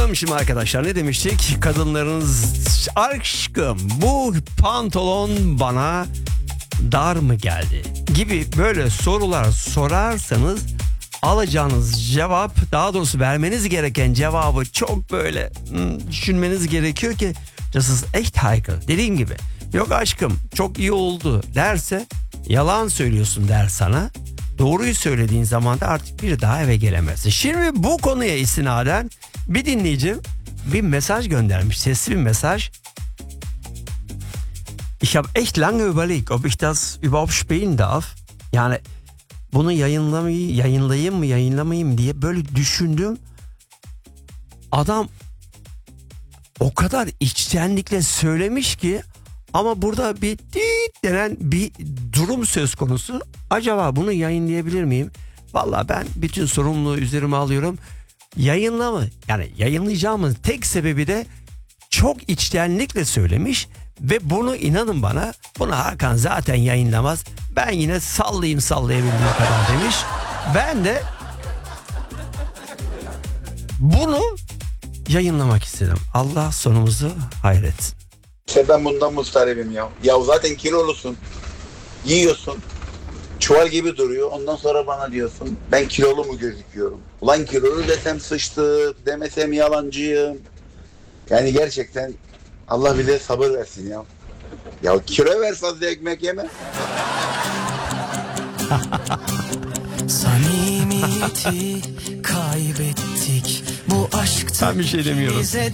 Bakalım şimdi arkadaşlar, ne demiştik? Kadınlarınız, aşkım bu pantolon bana dar mı geldi gibi böyle sorular sorarsanız alacağınız cevap, daha doğrusu vermeniz gereken cevabı çok böyle düşünmeniz gerekiyor ki das ist echt heikel. Dediğim gibi, yok aşkım çok iyi oldu derse yalan söylüyorsun der sana. Doğruyu söylediğin zaman da artık bir daha eve gelemezsin. Şimdi bu konuya istinaden bir dinleyicim bir mesaj göndermiş. Sesli bir mesaj. Ich habe echt lange überlegt, ob ich das überhaupt spielen darf. Yani bunu yayınlamayayım diye böyle düşündüm. Adam o kadar içtenlikle söylemiş ki, ama burada bir dit denen bir durum söz konusu. Acaba bunu yayınlayabilir miyim? Vallahi ben bütün sorumluluğu üzerime alıyorum. Yayınlayacağımın tek sebebi de çok içtenlikle söylemiş ve bunu, inanın bana, bunu Hakan zaten yayınlamaz. Ben yine sallayabildiğim kadar demiş. Ben de bunu yayınlamak istedim. Allah sonumuzu hayretsin. İşte ben bundan mustaribim ya. Ya zaten kilolusun. Yiyorsun. Çuval gibi duruyor. Ondan sonra bana diyorsun ben kilolu mu gözüküyorum? Ulan kilolu desem sıçtı, demesem yalancıyım. Yani gerçekten Allah bize sabır versin ya. Ya kilo ver, fazla ekmek yeme. Samimiyeti kaybettik. Bu aşkta Ben bir şey demiyorum.